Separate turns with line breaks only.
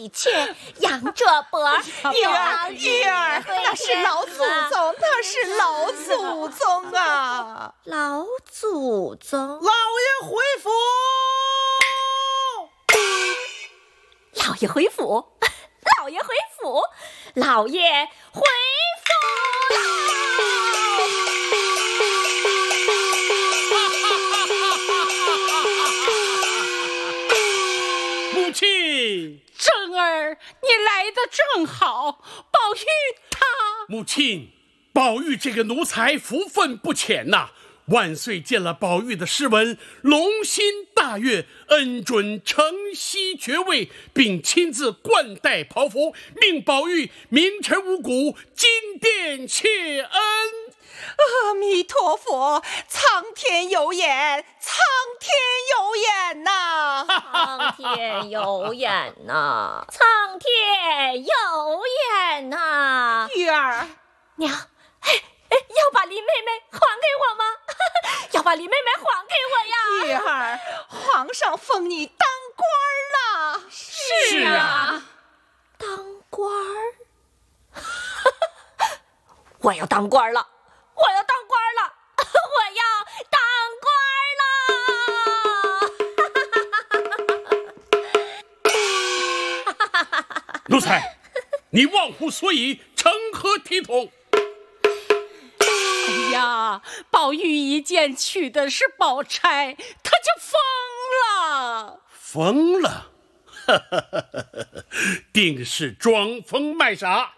喜鹊，仰着脖儿，
玉儿，那是老祖宗，那是老祖宗啊！
老祖宗，
老爷回府，
老爷回府，老爷回府，老爷回府啦！
母亲，
正儿，你来得正好，宝玉他……
母亲，宝玉这个奴才福分不浅呐。万岁见了宝玉的诗文，龙心大悦，恩准承袭爵位，并亲自冠带袍服，命宝玉名垂五谷，金殿谢恩。
阿弥陀佛，苍天有眼，苍天有眼呐！
苍天有眼呐！苍天有眼呐！
玉儿，
娘，要把林妹妹还给我吗？要把林妹妹还给我呀！
玉儿，皇上封你当官了。
是啊，
当官儿，我要当官了，我要当官了，我要当官了！
奴才，你忘乎所以，成何体统？
哎呀，宝玉一见娶的是宝钗，他就疯了。
疯了？定是装疯卖傻。